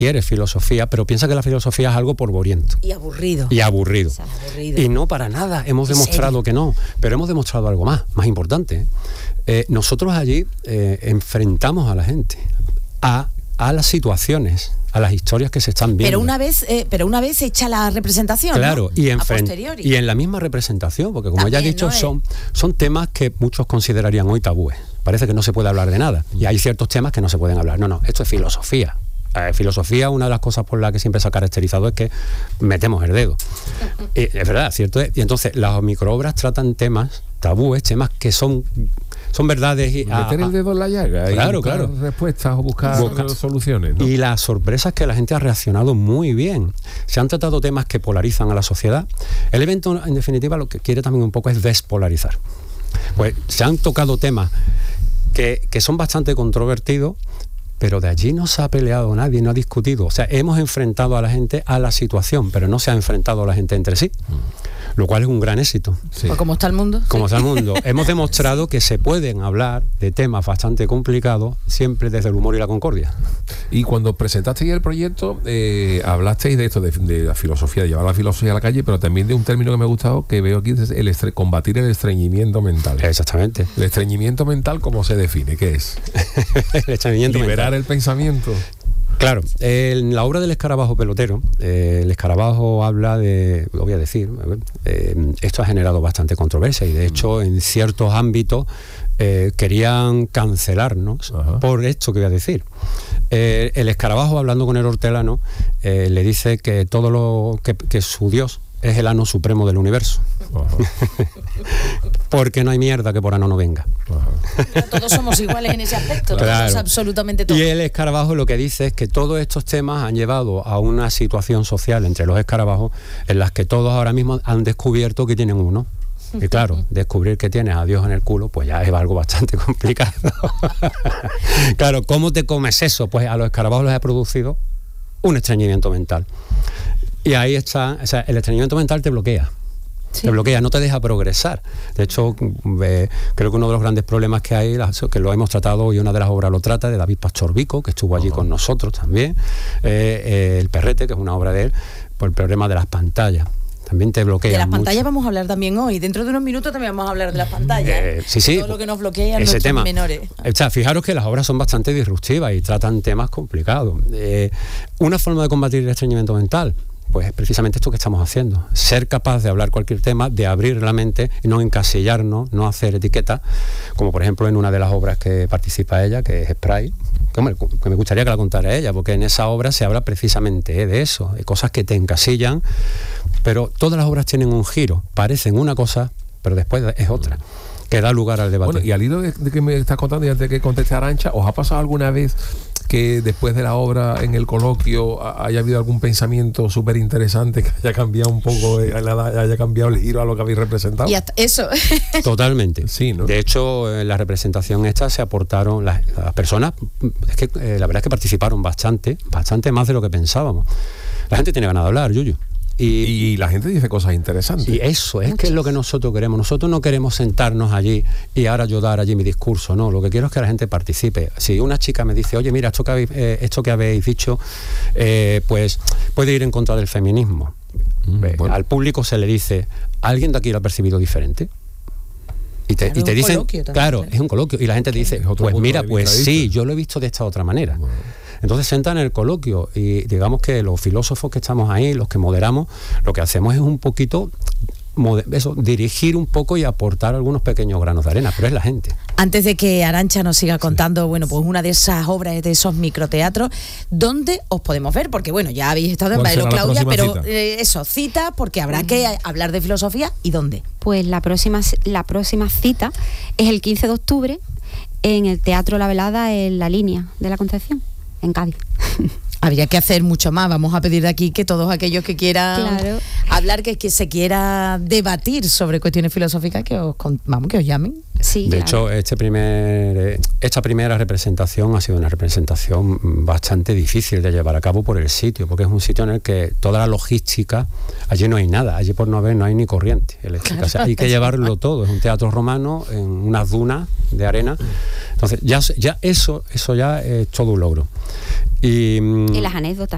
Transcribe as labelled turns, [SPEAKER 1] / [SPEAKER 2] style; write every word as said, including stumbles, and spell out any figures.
[SPEAKER 1] quiere filosofía, pero piensa que la filosofía es algo polvoriento.
[SPEAKER 2] Y aburrido.
[SPEAKER 1] Y aburrido.
[SPEAKER 2] O sea, aburrido.
[SPEAKER 1] Y no para nada, hemos demostrado
[SPEAKER 2] serio?
[SPEAKER 1] que no, pero hemos demostrado algo más, más importante. Eh, nosotros allí eh, enfrentamos a la gente, a, a las situaciones, a las historias que se están viendo.
[SPEAKER 2] Pero una vez, eh, pero una vez hecha la representación,
[SPEAKER 1] claro,
[SPEAKER 2] ¿no?
[SPEAKER 1] y, en
[SPEAKER 2] A
[SPEAKER 1] fren-
[SPEAKER 2] posteriori.
[SPEAKER 1] y en la misma representación, porque como
[SPEAKER 2] También,
[SPEAKER 1] ya he dicho,
[SPEAKER 2] ¿no?
[SPEAKER 1] son, son temas que muchos considerarían hoy tabúes. Parece que no se puede hablar de nada. Y hay ciertos temas que no se pueden hablar. No, no, esto es filosofía. Eh, filosofía, una de las cosas por las que siempre se ha caracterizado es que metemos el dedo. Eh, es verdad, cierto es. Y entonces las microobras tratan temas tabúes, temas que son, son verdades. Y, a,
[SPEAKER 3] meter el dedo en la llaga
[SPEAKER 1] claro,
[SPEAKER 3] y buscar
[SPEAKER 1] claro.
[SPEAKER 3] respuestas o buscar
[SPEAKER 1] Busca.
[SPEAKER 3] soluciones, ¿no?
[SPEAKER 1] Y la sorpresa es que la gente ha reaccionado muy bien. Se han tratado temas que polarizan a la sociedad. El evento, en definitiva, lo que quiere también un poco es despolarizar. Pues se han tocado temas que, que son bastante controvertidos, pero de allí no se ha peleado nadie, no ha discutido. O sea, hemos enfrentado a la gente a la situación, pero no se ha enfrentado a la gente entre sí, lo cual es un gran éxito.
[SPEAKER 3] Sí.
[SPEAKER 2] Pues como está el mundo.
[SPEAKER 1] Como está el mundo. Hemos demostrado que se pueden hablar de temas bastante complicados siempre desde el humor y la concordia.
[SPEAKER 3] Y cuando presentasteis el proyecto, eh, hablasteis de esto, de, de la filosofía, de llevar la filosofía a la calle, pero también de un término que me ha gustado, que veo aquí, es el estre- combatir el estreñimiento mental.
[SPEAKER 1] Exactamente.
[SPEAKER 3] El estreñimiento mental, ¿cómo se define? ¿Qué es?
[SPEAKER 1] El estreñimiento
[SPEAKER 3] Liberar
[SPEAKER 1] mental.
[SPEAKER 3] el pensamiento.
[SPEAKER 1] Claro, en la obra del escarabajo pelotero, eh, el escarabajo habla de, lo voy a decir, a ver, eh, esto ha generado bastante controversia y de hecho en ciertos ámbitos eh, querían cancelarnos. Ajá. Por esto que voy a decir. Eh, el escarabajo, hablando con el hortelano, eh, le dice que todo lo que, que su Dios es el ano supremo del universo. Porque no hay mierda que por ano no venga.
[SPEAKER 2] Pero todos somos iguales en ese aspecto,
[SPEAKER 1] Claro.
[SPEAKER 2] todos, absolutamente todos.
[SPEAKER 1] Y el escarabajo lo que dice es que todos estos temas han llevado a una situación social entre los escarabajos en las que todos ahora mismo han descubierto que tienen uno. Y claro, descubrir que tienes a Dios en el culo, pues ya es algo bastante complicado. Claro, ¿cómo te comes eso? Pues a los escarabajos les ha producido un estreñimiento mental. Y ahí está, o sea, el estreñimiento mental te bloquea. Sí. Te bloquea, no te deja progresar. De hecho, eh, creo que uno de los grandes problemas que hay, que lo hemos tratado y una de las obras lo trata, de David Pastor Vico, que estuvo allí uh-huh. con nosotros también, eh, eh, El Perrete, que es una obra de él, por el problema de las pantallas. También te bloquea.
[SPEAKER 2] De las
[SPEAKER 1] mucho.
[SPEAKER 2] pantallas vamos a hablar también hoy. Dentro de unos minutos también vamos a hablar de las pantallas.
[SPEAKER 1] Eh, sí, sí.
[SPEAKER 2] Todo lo que nos bloquea en
[SPEAKER 1] ese
[SPEAKER 2] nuestros
[SPEAKER 1] tema.
[SPEAKER 2] menores.
[SPEAKER 1] O sea, fijaros que las obras son bastante disruptivas y tratan temas complicados. Eh, una forma de combatir el estreñimiento mental, pues es precisamente esto que estamos haciendo. Ser capaz de hablar cualquier tema, de abrir la mente, no encasillarnos, no hacer etiquetas, como por ejemplo en una de las obras que participa ella, que es Spray, que, hombre, que me gustaría que la contara ella, porque en esa obra se habla precisamente de eso, de cosas que te encasillan, pero todas las obras tienen un giro, parecen una cosa, pero después es otra, que da lugar al debate.
[SPEAKER 3] Bueno, y al hilo de, de que me estás contando y antes de que conteste Arantxa, ¿os ha pasado alguna vez que después de la obra en el coloquio haya habido algún pensamiento súper interesante que haya cambiado un poco, haya cambiado el giro a lo que habéis representado?
[SPEAKER 2] Y hasta eso.
[SPEAKER 1] Totalmente.
[SPEAKER 3] Sí, ¿no?
[SPEAKER 1] De hecho, en la representación esta se aportaron las, las personas, es que eh, la verdad es que participaron bastante, bastante más de lo que pensábamos. La gente tiene ganas de hablar, Yuyu.
[SPEAKER 3] Y, y la gente dice cosas interesantes.
[SPEAKER 1] Y eso es Muchas. que es lo que nosotros queremos. Nosotros no queremos sentarnos allí y ahora yo dar allí mi discurso, no. Lo que quiero es que la gente participe. Si una chica me dice, oye, mira, esto que habéis, eh, esto que habéis dicho, eh, pues puede ir en contra del feminismo. Mm, eh, bueno. Al público se le dice, ¿alguien de aquí lo ha percibido diferente? Y te,
[SPEAKER 2] claro,
[SPEAKER 1] y te dicen,
[SPEAKER 2] también,
[SPEAKER 1] claro, es un coloquio. Y la gente te dice, pues mira, pues sí, yo lo he visto de esta otra manera. Bueno. Entonces sentan en el coloquio y digamos que los filósofos que estamos ahí, los que moderamos, lo que hacemos es un poquito, eso, dirigir un poco y aportar algunos pequeños granos de arena, pero es la gente.
[SPEAKER 2] Antes de que Arantxa nos siga contando, sí. bueno, pues una de esas obras, de esos microteatros, ¿dónde os podemos ver? Porque bueno, ya habéis estado en Bailo Claudia, pero eh, eso, cita, porque habrá que hablar de filosofía, ¿y dónde?
[SPEAKER 4] Pues la próxima, la próxima cita es el quince de octubre en el Teatro La Velada, en La Línea de la Concepción, en Cádiz.
[SPEAKER 2] Habría que hacer mucho más. Vamos a pedir de aquí que todos aquellos que quieran
[SPEAKER 4] claro.
[SPEAKER 2] hablar, que, que se quiera debatir sobre cuestiones filosóficas, que os, vamos, que os llamen.
[SPEAKER 4] Sí,
[SPEAKER 1] de
[SPEAKER 4] claro.
[SPEAKER 1] hecho, este primer, esta primera representación ha sido una representación bastante difícil de llevar a cabo por el sitio, porque es un sitio en el que toda la logística, allí no hay nada, allí por no haber no hay ni corriente eléctrica. Claro. O sea, hay que llevarlo todo. Es un teatro romano en unas dunas de arena. Entonces, ya, ya eso, eso ya es todo un logro. Y,
[SPEAKER 4] y las anécdotas.